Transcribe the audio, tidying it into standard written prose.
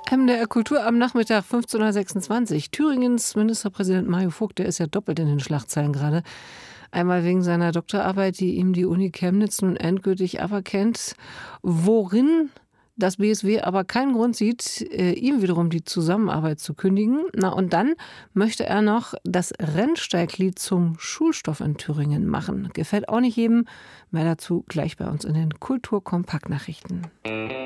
MDR Kultur am Nachmittag 15.26 Uhr. Thüringens Ministerpräsident Mario Vogt, der ist ja doppelt in den Schlagzeilen gerade. Einmal wegen seiner Doktorarbeit, die ihm die Uni Chemnitz nun endgültig aberkennt, worin das BSW aber keinen Grund sieht, ihm wiederum die Zusammenarbeit zu kündigen. Und dann möchte er noch das Rennsteiglied zum Schulstoff in Thüringen machen. Gefällt auch nicht jedem. Mehr dazu gleich bei uns in den Kulturkompaktnachrichten.